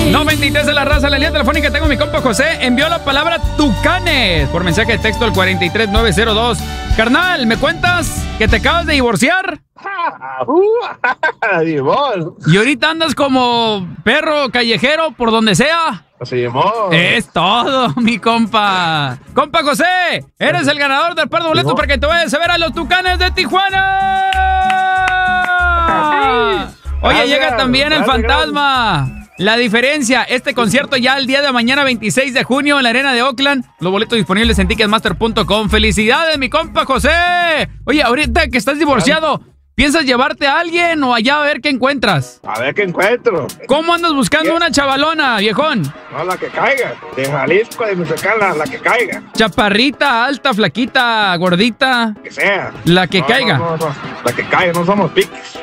93 de la raza, la línea telefónica. Tengo mi compa José. Envió la palabra tucanes por mensaje de texto al 43902. Carnal, ¿me cuentas que te acabas de divorciar? Y ahorita andas como perro callejero por donde sea. Es todo, mi compa. Compa José, eres el ganador del par de boletos para que te vayas a ver a los Tucanes de Tijuana. Oye, llega también el fantasma. La diferencia, este concierto ya el día de mañana, 26 de junio, en la arena de Oakland. Los boletos disponibles en ticketmaster.com. ¡Felicidades, mi compa José! Oye, ahorita que estás divorciado, ¿piensas llevarte a alguien o allá a ver qué encuentras? A ver qué encuentro. ¿Cómo andas buscando una chavalona, viejón? No, la que caiga. De Jalisco, de Michoacán, la que caiga. Chaparrita, alta, flaquita, gordita. Que sea. La que caiga. No. La que caiga, no somos piques.